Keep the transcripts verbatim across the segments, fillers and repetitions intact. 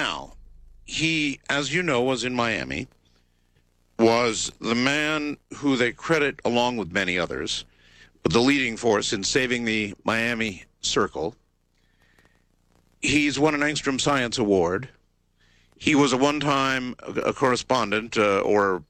Now, he, as you know, was in Miami, was the man who they credit, along with many others, with the leading force in saving the Miami Circle. He's won an Engstrom Science Award. He was a one-time a correspondent, uh, or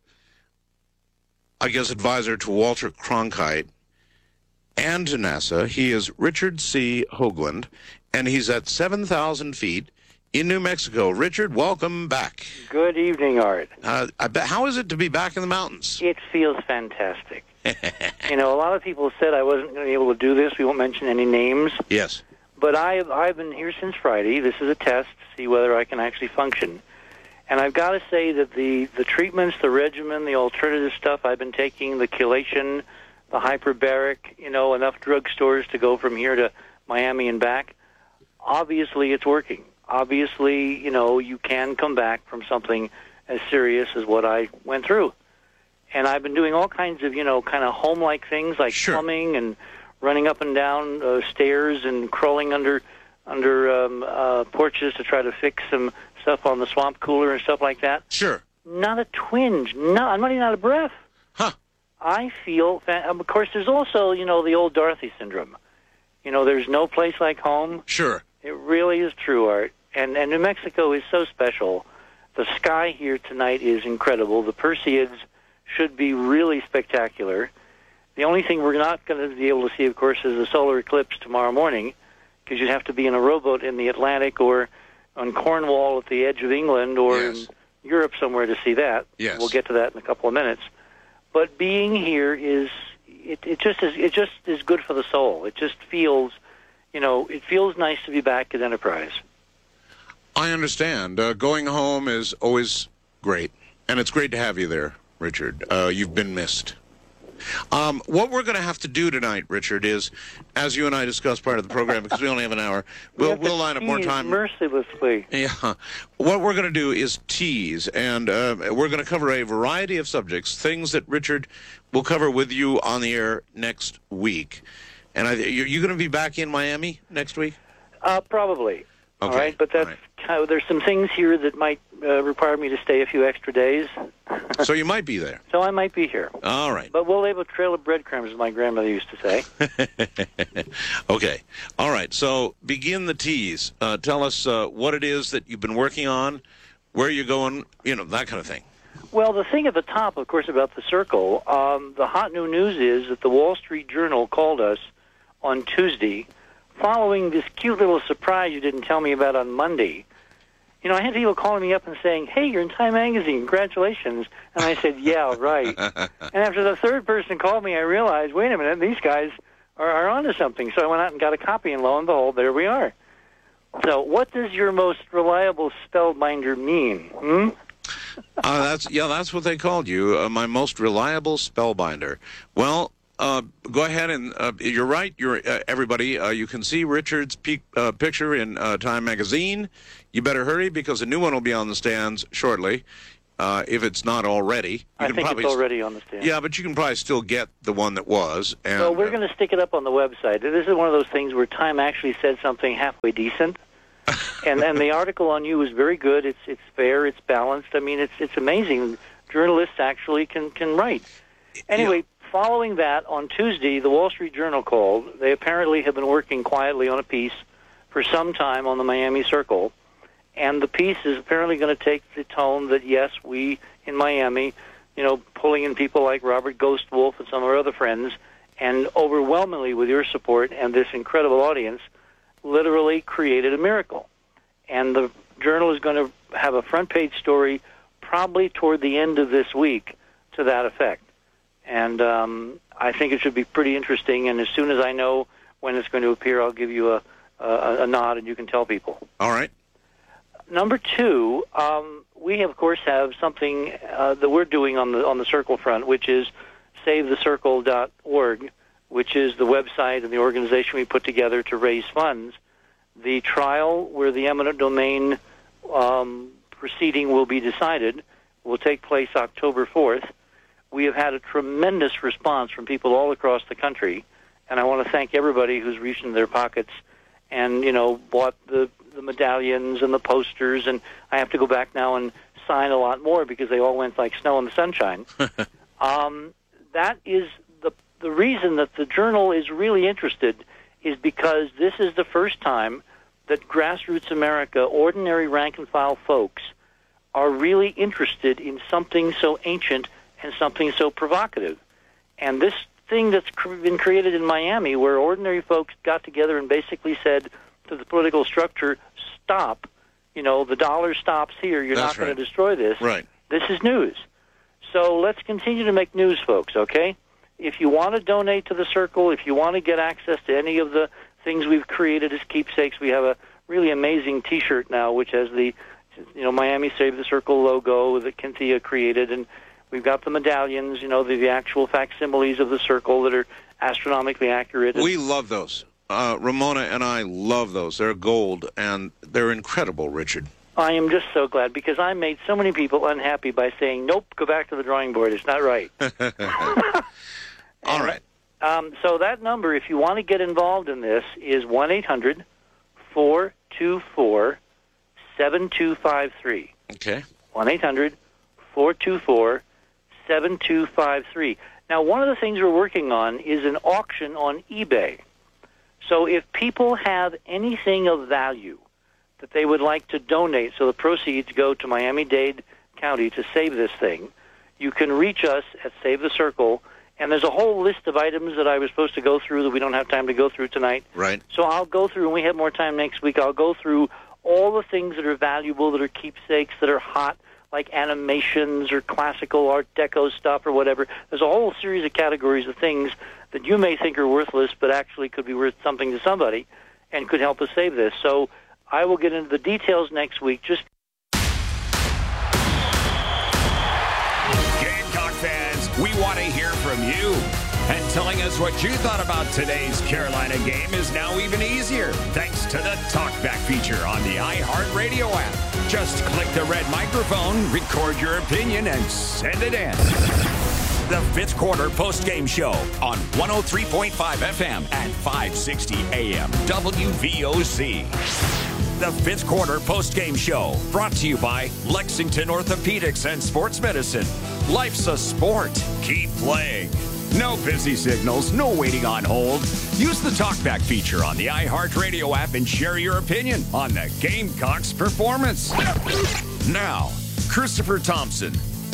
I guess advisor to Walter Cronkite and to NASA. He is Richard C. Hoagland, and he's at seven thousand feet in New Mexico. Richard, welcome back. Good evening, Art. Uh, I bet, how is it to be back in the mountains? It feels fantastic. You know, a lot of people said I wasn't going to be able to do this. We won't mention any names. Yes. But I've, I've been here since Friday. This is a test to see whether I can actually function. And I've got to say that the, the treatments, the regimen, the alternative stuff I've been taking, the chelation, the hyperbaric, you know, enough drugstores to go from here to Miami and back, obviously it's working. Obviously, you know, you can come back from something as serious as what I went through. And I've been doing all kinds of, you know, kind of home-like things like Sure. plumbing and running up and down uh, stairs and crawling under under um, uh, porches to try to fix some stuff on the swamp cooler and stuff like that. Sure. Not a twinge. No, I'm running out of breath. Huh. I feel, fa- um, of course, there's also, you know, the old Dorothy syndrome. You know, there's no place like home. Sure. It really is true, Art. And, and New Mexico is so special. The sky here tonight is incredible. The Perseids should be really spectacular. The only thing we're not going to be able to see, of course, is the solar eclipse tomorrow morning, because you'd have to be in a rowboat in the Atlantic or on Cornwall at the edge of England or Yes. in Europe somewhere to see that. Yes. We'll get to that in a couple of minutes. But being here is, it, it just is, it just is good for the soul. It just feels, you know, it feels nice to be back at Enterprise. I understand. Uh, going home is always great, and it's great to have you there, Richard. Uh, you've been missed. Um, what we're going to have to do tonight, Richard, is, as you and I discussed part of the program, because we only have an hour, we'll, have to we'll line up more tease time. mercilessly. Yeah. What we're going to do is tease, and uh, we're going to cover a variety of subjects, things that Richard will cover with you on the air next week. And I, you're, you going to be back in Miami next week? Uh, probably. Okay. All right, but that's All right. kind of, there's some things here that might uh, require me to stay a few extra days. So you might be there. So I might be here. All right. But we'll leave a trail of breadcrumbs, as my grandmother used to say. Okay. All right. So begin the tease. Uh, tell us uh, what it is that you've been working on, where you're going, you know, that kind of thing. Well, the thing at the top, of course, about the circle, um, the hot new news is that the Wall Street Journal called us on Tuesday, following this cute little surprise you didn't tell me about on Monday. You know, I had people calling me up and saying, hey, you're in Time Magazine, congratulations. And I said, yeah, right. And after the third person called me, I realized, wait a minute, these guys are, are onto something. So I went out and got a copy, and lo and behold, there we are. So what does your most reliable spellbinder mean? Hmm? uh, that's yeah, that's what they called you, uh, my most reliable spellbinder. Well, Uh, go ahead and uh, you're right. You're uh, everybody. Uh, you can see Richard's peak, uh, picture in uh, Time Magazine. You better hurry because a new one will be on the stands shortly, uh, if it's not already. You I can think probably it's already on the stand. Yeah, but you can probably still get the one that was. And, So we're uh, going to stick it up on the website. This is one of those things where Time actually said something halfway decent, and and the article on you is very good. It's it's fair. It's balanced. I mean, it's it's amazing. Journalists actually can can write. Anyway. Yeah. Following that, on Tuesday, the Wall Street Journal called. They apparently have been working quietly on a piece for some time on the Miami Circle, and the piece is apparently going to take the tone that, yes, we in Miami, you know, pulling in people like Robert Ghost Wolf and some of our other friends, and overwhelmingly with your support and this incredible audience, literally created a miracle. And the Journal is going to have a front-page story probably toward the end of this week to that effect. And um, I think it should be pretty interesting. And as soon as I know when it's going to appear, I'll give you a, a, a nod, and you can tell people. All right. Number two, um, we of course have something uh, that we're doing on the on the Circle front, which is save the circle dot org, which is the website and the organization we put together to raise funds. The trial where the eminent domain um, proceeding will be decided will take place October fourth. We have had a tremendous response from people all across the country, and I want to thank everybody who's reached in their pockets and, you know, bought the, the medallions and the posters, and I have to go back now and sign a lot more because they all went like snow in the sunshine. um, that is the the reason that the Journal is really interested is because this is the first time that grassroots America, ordinary rank-and-file folks, are really interested in something so ancient and something so provocative. And this thing that's been created in Miami, where ordinary folks got together and basically said to the political structure, stop, you know, the dollar stops here, you're That's not going right. to destroy this. Right. This is news. So let's continue to make news, folks, okay? If you want to donate to the Circle, if you want to get access to any of the things we've created as keepsakes, we have a really amazing T-shirt now, which has the, you know, Miami Save the Circle logo that Cynthia created, and we've got the medallions, you know, the, the actual facsimiles of the Circle that are astronomically accurate. We love those. Uh, Ramona and I love those. They're gold, and they're incredible, Richard. I am just so glad, because I made so many people unhappy by saying, nope, go back to the drawing board. It's not right. All right. Um, so that number, if you want to get involved in this, is one eight hundred four two four seven two five three. Okay. one eight hundred four two four seven two five three. Now, one of the things we're working on is an auction on eBay. So if people have anything of value that they would like to donate so the proceeds go to Miami-Dade County to save this thing, you can reach us at Save the Circle. And there's a whole list of items that I was supposed to go through that we don't have time to go through tonight. Right. So I'll go through, and we have more time next week, I'll go through all the things that are valuable, that are keepsakes, that are hot, like animations or classical Art Deco stuff or whatever. There's a whole series of categories of things that you may think are worthless, but actually could be worth something to somebody and could help us save this. So I will get into the details next week. Just Gamecock fans, we want to hear from you. And telling us what you thought about today's Carolina game is now even easier, thanks to the TalkBack feature on the iHeartRadio app. Just click the red microphone, record your opinion, and send it in. The fifth quarter post-game show on one oh three point five F M and five sixty A M W V O C. The fifth quarter post-game show brought to you by Lexington Orthopedics and Sports Medicine. Life's a sport. Keep playing. No busy signals, no waiting on hold. Use the TalkBack feature on the iHeartRadio app and share your opinion on the Gamecocks' performance. Now, Christopher Thompson.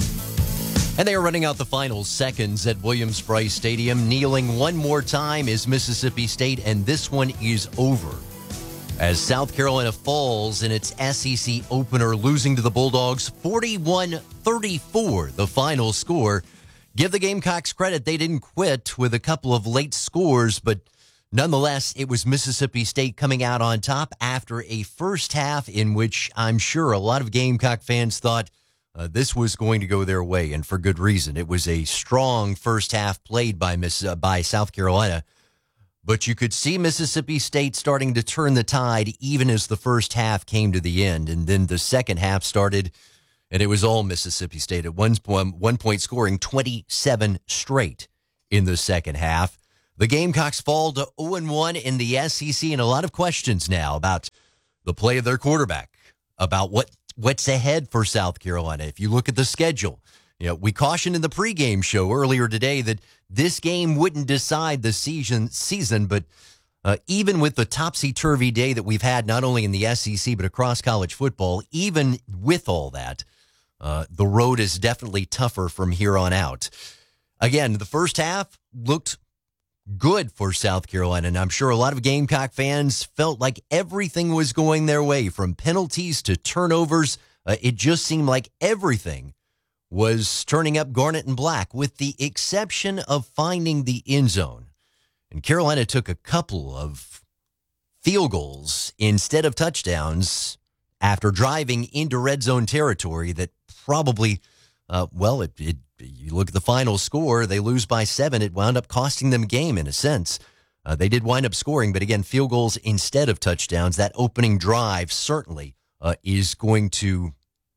And they are running out the final seconds at Williams-Brice Stadium. Kneeling one more time is Mississippi State, and this one is over. As South Carolina falls in its S E C opener, losing to the Bulldogs forty-one thirty-four, the final score. Give the Gamecocks credit. They didn't quit with a couple of late scores, but nonetheless, it was Mississippi State coming out on top after a first half in which I'm sure a lot of Gamecock fans thought uh, this was going to go their way, and for good reason. It was a strong first half played by Miss uh, by South Carolina, but you could see Mississippi State starting to turn the tide even as the first half came to the end, and then the second half started. And it was all Mississippi State at one point, one point scoring twenty-seven straight in the second half. The Gamecocks fall to oh and one in the S E C, and a lot of questions now about the play of their quarterback, about what what's ahead for South Carolina. If you look at the schedule, you know, we cautioned in the pregame show earlier today that this game wouldn't decide the season, season but Uh, even with the topsy-turvy day that we've had, not only in the S E C, but across college football, even with all that, uh, the road is definitely tougher from here on out. Again, the first half looked good for South Carolina, and I'm sure a lot of Gamecock fans felt like everything was going their way, from penalties to turnovers. Uh, it just seemed like everything was turning up garnet and black, with the exception of finding the end zone. And Carolina took a couple of field goals instead of touchdowns after driving into red zone territory that probably, uh, well, it, it, you look at the final score, they lose by seven. It wound up costing them a game in a sense. Uh, they did wind up scoring, but again, field goals instead of touchdowns. That opening drive certainly uh, is going to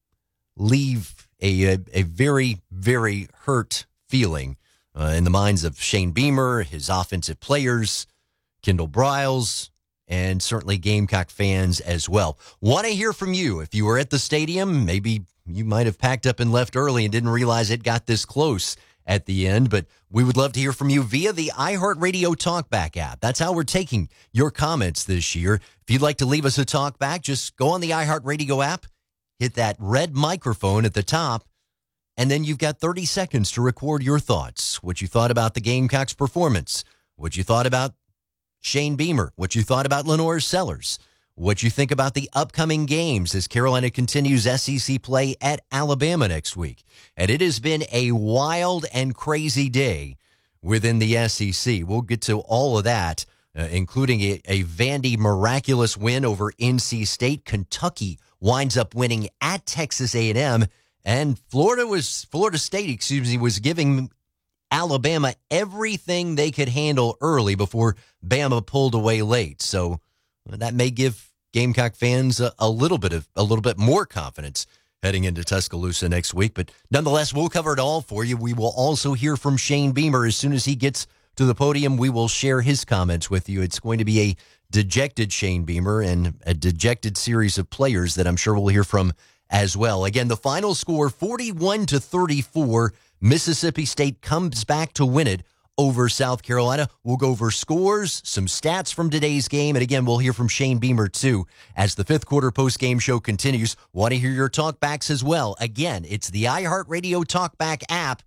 leave a, a, a very, very hurt feeling Uh, in the minds of Shane Beamer, his offensive players, Kendall Briles, and certainly Gamecock fans as well. Want to hear from you. If you were at the stadium, maybe you might have packed up and left early and didn't realize it got this close at the end, but we would love to hear from you via the iHeartRadio TalkBack app. That's how we're taking your comments this year. If you'd like to leave us a talkback, just go on the iHeartRadio app, hit that red microphone at the top, and then you've got thirty seconds to record your thoughts. What you thought about the Gamecocks' performance, what you thought about Shane Beamer, what you thought about Lenore Sellers, what you think about the upcoming games as Carolina continues S E C play at Alabama next week. And it has been a wild and crazy day within the S E C. We'll get to all of that, uh, including a, a Vandy miraculous win over N C State. Kentucky winds up winning at Texas A and M. And Florida was Florida State, excuse me, was giving Alabama everything they could handle early before Bama pulled away late. So that may give Gamecock fans a, a little bit of a little bit more confidence heading into Tuscaloosa next week. But nonetheless, we'll cover it all for you. We will also hear from Shane Beamer as soon as he gets to the podium. We will share his comments with you. It's going to be a dejected Shane Beamer and a dejected series of players that I'm sure we'll hear from as well. Again, the final score, forty-one to thirty-four. Mississippi State comes back to win it over South Carolina. We'll go over scores, some stats from today's game, and again, we'll hear from Shane Beamer, too, as the fifth quarter post-game show continues. Want to hear your talkbacks as well. Again, it's the iHeartRadio TalkBack app.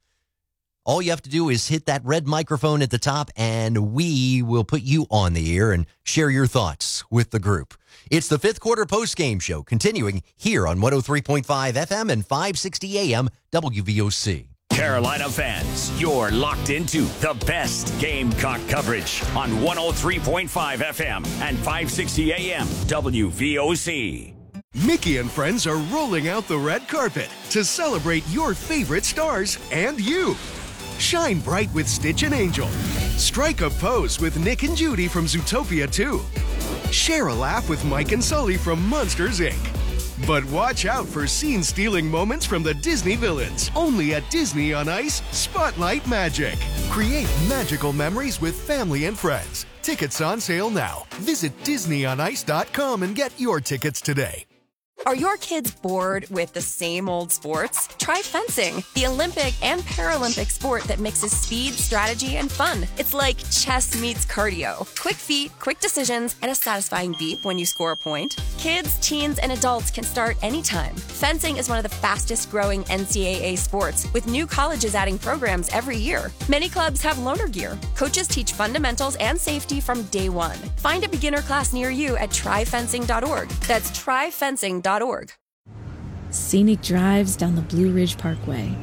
All you have to do is hit that red microphone at the top, and we will put you on the air and share your thoughts with the group. It's the fifth quarter post-game show, continuing here on one oh three point five F M and five sixty A M W V O C. Carolina fans, you're locked into the best Gamecock coverage on one oh three point five F M and five sixty A M W V O C. Mickey and friends are rolling out the red carpet to celebrate your favorite stars and you. Shine bright with Stitch and Angel. Strike a pose with Nick and Judy from Zootopia two. Share a laugh with Mike and Sully from Monsters, Incorporated. But watch out for scene-stealing moments from the Disney villains. Only at Disney on Ice, Spotlight Magic. Create magical memories with family and friends. Tickets on sale now. Visit Disney on Ice dot com and get your tickets today. Are your kids bored with the same old sports? Try fencing, the Olympic and Paralympic sport that mixes speed, strategy, and fun. It's like chess meets cardio. Quick feet, quick decisions, and a satisfying beep when you score a point. Kids, teens, and adults can start anytime. Fencing is one of the fastest growing N C double A sports, with new colleges adding programs every year. Many clubs have loaner gear. Coaches teach fundamentals and safety from day one. Find a beginner class near you at try fencing dot org. That's try fencing dot org. Scenic drives down the Blue Ridge Parkway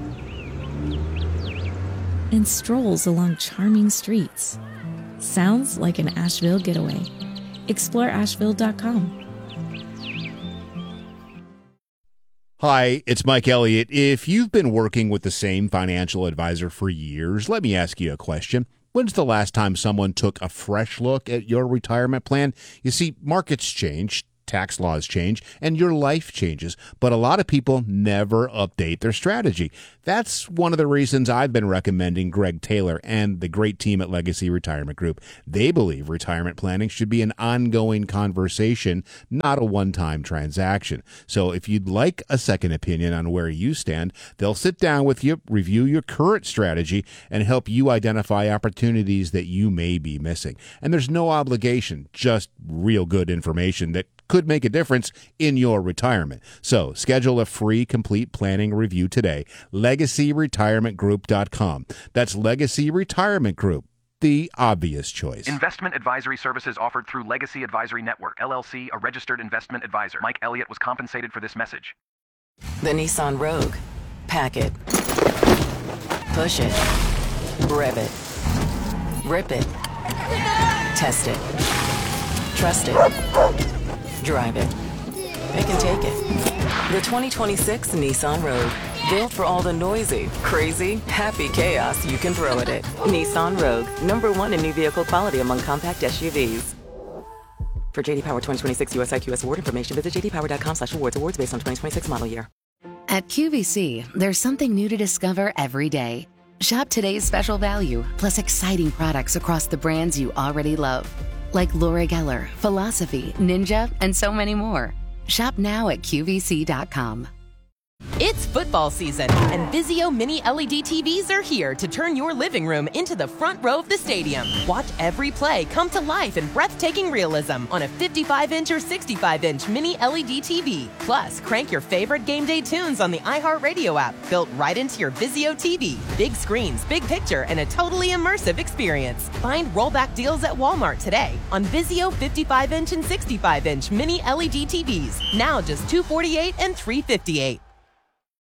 and strolls along charming streets. Sounds like an Asheville getaway. Explore asheville dot com. Hi, it's Mike Elliott. If you've been working with the same financial advisor for years, let me ask you a question. When's the last time someone took a fresh look at your retirement plan? You see, markets change, tax laws change, and your life changes, but a lot of people never update their strategy. That's one of the reasons I've been recommending Greg Taylor and the great team at Legacy Retirement Group. They believe retirement planning should be an ongoing conversation, not a one-time transaction. So if you'd like a second opinion on where you stand, they'll sit down with you, review your current strategy, and help you identify opportunities that you may be missing. And there's no obligation, just real good information that could make a difference in your retirement. So schedule a free complete planning review today. legacy retirement group dot com. That's Legacy Retirement Group, the obvious choice. Investment advisory services offered through Legacy Advisory Network, L L C, a registered investment advisor. Mike Elliott was compensated for this message. The Nissan Rogue. Pack it. Push it. Rev it. Rip it. Test it. Trust it. Drive it. It can take it. The twenty twenty-six Nissan Rogue. Built for all the noisy, crazy, happy chaos you can throw at it. Nissan Rogue. Number one in new vehicle quality among compact S U Vs. For J D Power twenty twenty-six U S I Q S award information, visit j d power dot com slash awards. Awards based on twenty twenty-six model year. At Q V C, there's something new to discover every day. Shop today's special value, plus exciting products across the brands you already love. like Laura Geller, Philosophy, Ninja, and so many more. Shop now at Q V C dot com. It's football season, and Vizio Mini L E D T Vs are here to turn your living room into the front row of the stadium. Watch every play come to life in breathtaking realism on a fifty-five inch or sixty-five inch Mini L E D T V. Plus, crank your favorite game day tunes on the iHeartRadio app, built right into your Vizio T V. Big screens, big picture, and a totally immersive experience. Find rollback deals at Walmart today on Vizio fifty-five inch and sixty-five inch Mini L E D T Vs. Now just two hundred forty-eight dollars and three hundred fifty-eight dollars.